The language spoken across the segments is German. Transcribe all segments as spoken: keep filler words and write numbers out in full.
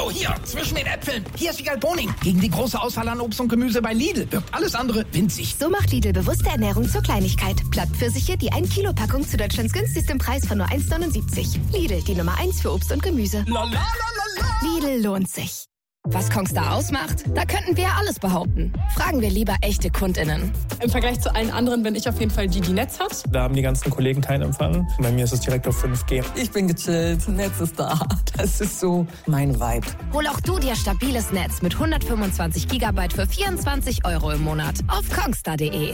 Hallo, hier, zwischen den Äpfeln. Hier ist Wiegald Boning. Gegen die große Auswahl an Obst und Gemüse bei Lidl wirkt alles andere winzig. So macht Lidl bewusste Ernährung zur Kleinigkeit. Plattpfirsiche, die ein Kilo Packung zu Deutschlands günstigstem Preis von nur eins Komma neunundsiebzig. Lidl, die Nummer eins für Obst und Gemüse. La, la, la, la, la. Lidl lohnt sich. Was Kongstar ausmacht? Da könnten wir alles behaupten. Fragen wir lieber echte KundInnen. Im Vergleich zu allen anderen bin ich auf jeden Fall die, die Netz hat. Da haben die ganzen Kollegen keinen Empfang. Bei mir ist es direkt auf fünf G. Ich bin gechillt, Netz ist da. Das ist so mein Vibe. Hol auch du dir stabiles Netz mit hundertfünfundzwanzig Gigabyte für vierundzwanzig Euro im Monat auf kongstar punkt de.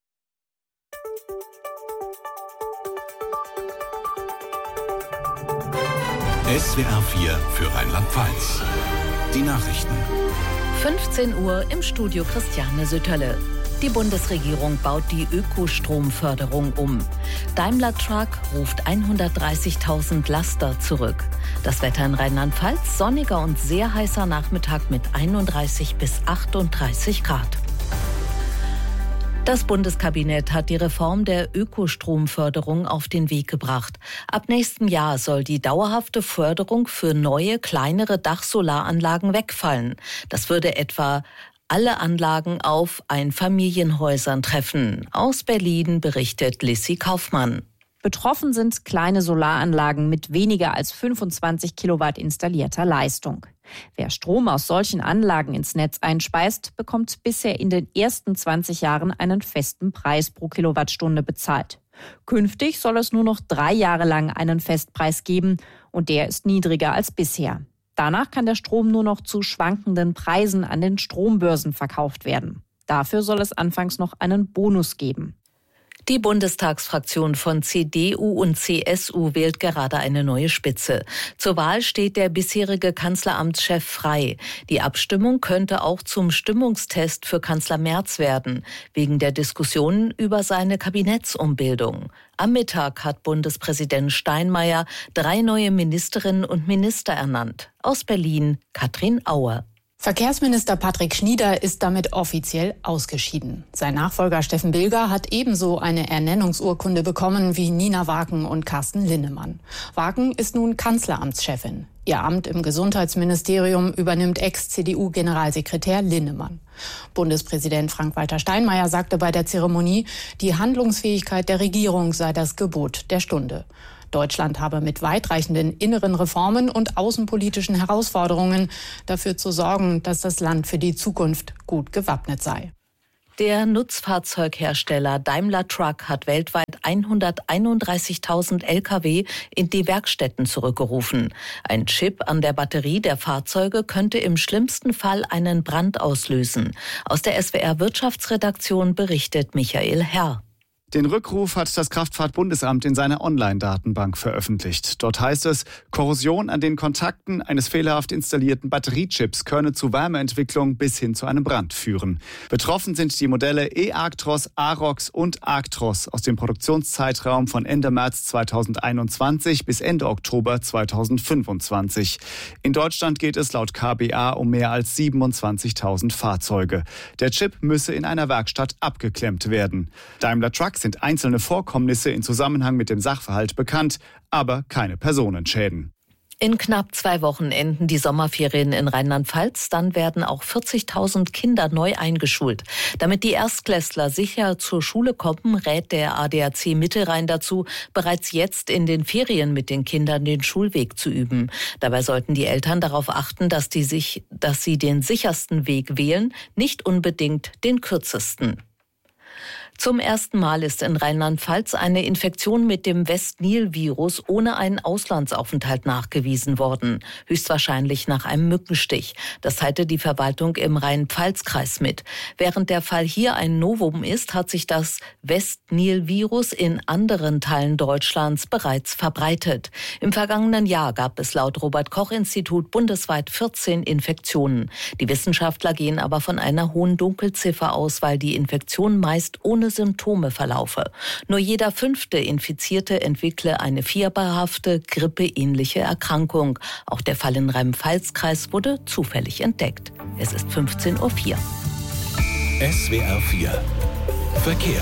S W R vier für Rheinland-Pfalz. Die Nachrichten. fünfzehn Uhr im Studio Christiane Sütterle. Die Bundesregierung baut die Ökostromförderung um. Daimler Truck ruft hundertdreißigtausend Laster zurück. Das Wetter in Rheinland-Pfalz, sonniger und sehr heißer Nachmittag mit einunddreißig bis achtunddreißig Grad. Das Bundeskabinett hat die Reform der Ökostromförderung auf den Weg gebracht. Ab nächstem Jahr soll die dauerhafte Förderung für neue, kleinere Dachsolaranlagen wegfallen. Das würde etwa alle Anlagen auf Einfamilienhäusern treffen. Aus Berlin berichtet Lissy Kaufmann. Betroffen sind kleine Solaranlagen mit weniger als fünfundzwanzig Kilowatt installierter Leistung. Wer Strom aus solchen Anlagen ins Netz einspeist, bekommt bisher in den ersten zwanzig Jahren einen festen Preis pro Kilowattstunde bezahlt. Künftig soll es nur noch drei Jahre lang einen Festpreis geben und der ist niedriger als bisher. Danach kann der Strom nur noch zu schwankenden Preisen an den Strombörsen verkauft werden. Dafür soll es anfangs noch einen Bonus geben. Die Bundestagsfraktion von C D U und C S U wählt gerade eine neue Spitze. Zur Wahl steht der bisherige Kanzleramtschef frei. Die Abstimmung könnte auch zum Stimmungstest für Kanzler Merz werden, wegen der Diskussionen über seine Kabinettsumbildung. Am Mittag hat Bundespräsident Steinmeier drei neue Ministerinnen und Minister ernannt. Aus Berlin Katrin Auer. Verkehrsminister Patrick Schnieder ist damit offiziell ausgeschieden. Sein Nachfolger Steffen Bilger hat ebenso eine Ernennungsurkunde bekommen wie Nina Waken und Carsten Linnemann. Waken ist nun Kanzleramtschefin. Ihr Amt im Gesundheitsministerium übernimmt Ex-C D U-Generalsekretär Linnemann. Bundespräsident Frank-Walter Steinmeier sagte bei der Zeremonie, die Handlungsfähigkeit der Regierung sei das Gebot der Stunde. Deutschland habe mit weitreichenden inneren Reformen und außenpolitischen Herausforderungen dafür zu sorgen, dass das Land für die Zukunft gut gewappnet sei. Der Nutzfahrzeughersteller Daimler Truck hat weltweit hunderteinunddreißigtausend L K W in die Werkstätten zurückgerufen. Ein Chip an der Batterie der Fahrzeuge könnte im schlimmsten Fall einen Brand auslösen. Aus der S W R Wirtschaftsredaktion berichtet Michael Herr. Den Rückruf hat das Kraftfahrtbundesamt in seiner Online-Datenbank veröffentlicht. Dort heißt es, Korrosion an den Kontakten eines fehlerhaft installierten Batteriechips könne zu Wärmeentwicklung bis hin zu einem Brand führen. Betroffen sind die Modelle e-Actros, Arox und Actros aus dem Produktionszeitraum von Ende März zweitausendeinundzwanzig bis Ende Oktober zweitausendfünfundzwanzig. In Deutschland geht es laut K B A um mehr als siebenundzwanzigtausend Fahrzeuge. Der Chip müsse in einer Werkstatt abgeklemmt werden. Daimler Truck sind einzelne Vorkommnisse in Zusammenhang mit dem Sachverhalt bekannt, aber keine Personenschäden. In knapp zwei Wochen enden die Sommerferien in Rheinland-Pfalz. Dann werden auch vierzigtausend Kinder neu eingeschult. Damit die Erstklässler sicher zur Schule kommen, rät der A D A C Mittelrhein dazu, bereits jetzt in den Ferien mit den Kindern den Schulweg zu üben. Dabei sollten die Eltern darauf achten, dass, die sich, dass sie den sichersten Weg wählen, nicht unbedingt den kürzesten. Zum ersten Mal ist in Rheinland-Pfalz eine Infektion mit dem West-Nil-Virus ohne einen Auslandsaufenthalt nachgewiesen worden. Höchstwahrscheinlich nach einem Mückenstich. Das teilte die Verwaltung im Rhein-Pfalz-Kreis mit. Während der Fall hier ein Novum ist, hat sich das West-Nil-Virus in anderen Teilen Deutschlands bereits verbreitet. Im vergangenen Jahr gab es laut Robert-Koch-Institut bundesweit vierzehn Infektionen. Die Wissenschaftler gehen aber von einer hohen Dunkelziffer aus, weil die Infektion meist ohne Symptome verlaufe. Nur jeder fünfte Infizierte entwickle eine fieberhafte, grippeähnliche Erkrankung. Auch der Fall in Rhein-Pfalz-Kreis wurde zufällig entdeckt. Es ist fünfzehn Uhr vier. S W R vier Verkehr.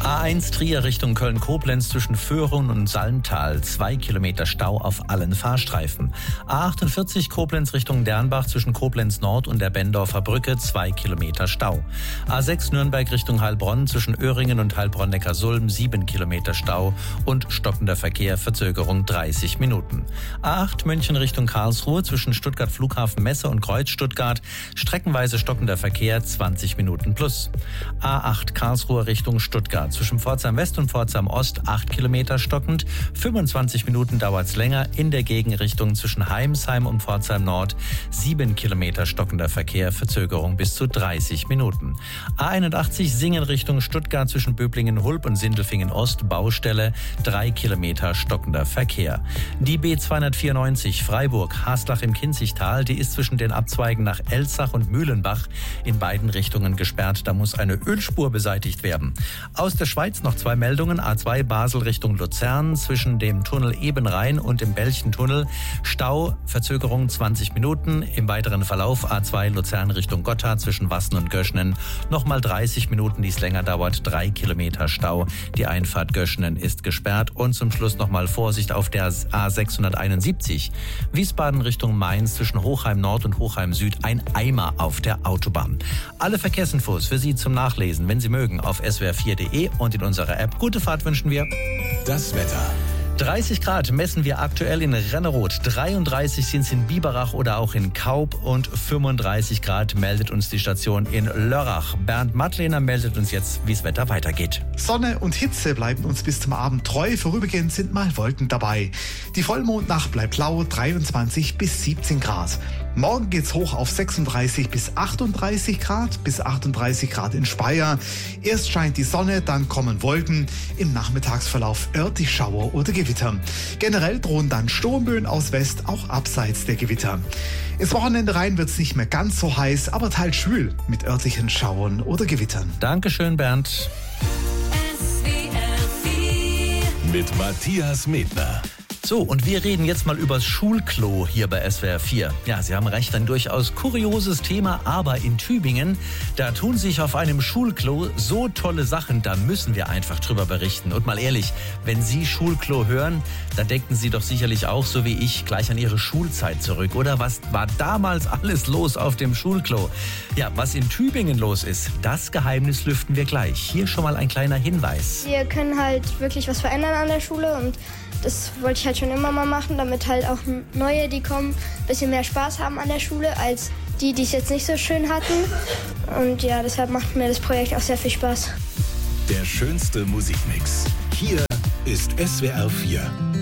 A eins Trier Richtung Köln-Koblenz zwischen Föhringen und Salmtal. Zwei Kilometer Stau auf allen Fahrstreifen. A achtundvierzig Koblenz Richtung Dernbach zwischen Koblenz Nord und der Bendorfer Brücke. Zwei Kilometer Stau. A sechs Nürnberg Richtung Heilbronn zwischen Öhringen und Heilbronn-Neckarsulm. Sieben Kilometer Stau und stockender Verkehr. Verzögerung dreißig Minuten. A acht München Richtung Karlsruhe zwischen Stuttgart Flughafen Messe und Kreuz Stuttgart. Streckenweise stockender Verkehr. zwanzig Minuten plus. A acht Karlsruhe Richtung Stuttgart. Zwischen Pforzheim West und Pforzheim Ost acht Kilometer stockend. fünfundzwanzig Minuten dauert's länger. In der Gegenrichtung zwischen Heimsheim und Pforzheim Nord sieben Kilometer stockender Verkehr. Verzögerung bis zu dreißig Minuten. A einundachtzig Singen Richtung Stuttgart zwischen Böblingen-Hulb und Sindelfingen Ost. Baustelle. drei Kilometer stockender Verkehr. Die B zweihundertvierundneunzig Freiburg Haslach im Kinzigtal. Die ist zwischen den Abzweigen nach Elzach und Mühlenbach in beiden Richtungen gesperrt. Da muss eine Ölspur beseitigt werden. Aus der Schweiz noch zwei Meldungen. A zwei Basel Richtung Luzern zwischen dem Tunnel Ebenrhein und dem Belchentunnel. Stau, Verzögerung zwanzig Minuten. Im weiteren Verlauf A zwei Luzern Richtung Gotthard zwischen Wassen und Göschenen. Nochmal dreißig Minuten, die es länger dauert. Drei Kilometer Stau. Die Einfahrt Göschenen ist gesperrt. Und zum Schluss nochmal Vorsicht auf der A sechshunderteinundsiebzig. Wiesbaden Richtung Mainz zwischen Hochheim Nord und Hochheim Süd. Ein Eimer auf der Autobahn. Alle Verkehrsinfos für Sie zum Nachlesen, wenn Sie mögen, auf s w r vier punkt de und in unserer App. Gute Fahrt wünschen wir. Das Wetter. dreißig Grad messen wir aktuell in Renneroth, dreiunddreißig sind es in Biberach oder auch in Kaub und fünfunddreißig Grad meldet uns die Station in Lörrach. Bernd Mattlehner meldet uns jetzt, wie das Wetter weitergeht. Sonne und Hitze bleiben uns bis zum Abend treu, vorübergehend sind mal Wolken dabei. Die Vollmondnacht bleibt lau, dreiundzwanzig bis siebzehn Grad. Morgen geht's hoch auf sechsunddreißig bis achtunddreißig Grad, bis achtunddreißig Grad in Speyer. Erst scheint die Sonne, dann kommen Wolken. Im Nachmittagsverlauf örtlich Schauer oder Gewitter. Generell drohen dann Sturmböen aus West, auch abseits der Gewitter. Ins Wochenende rein wird's nicht mehr ganz so heiß, aber teils schwül mit örtlichen Schauern oder Gewittern. Dankeschön, Bernd. S W R vier mit Matthias Medner. So, und wir reden jetzt mal übers Schulklo hier bei S W R vier. Ja, Sie haben recht, ein durchaus kurioses Thema, aber in Tübingen, da tun sich auf einem Schulklo so tolle Sachen, da müssen wir einfach drüber berichten. Und mal ehrlich, wenn Sie Schulklo hören, dann denken Sie doch sicherlich auch, so wie ich, gleich an Ihre Schulzeit zurück. Oder was war damals alles los auf dem Schulklo? Ja, was in Tübingen los ist, das Geheimnis lüften wir gleich. Hier schon mal ein kleiner Hinweis. Wir können halt wirklich was verändern an der Schule und das wollte ich halt schon immer mal machen, damit halt auch Neue, die kommen, ein bisschen mehr Spaß haben an der Schule, als die, die es jetzt nicht so schön hatten. Und ja, deshalb macht mir das Projekt auch sehr viel Spaß. Der schönste Musikmix. Hier ist S W R vier.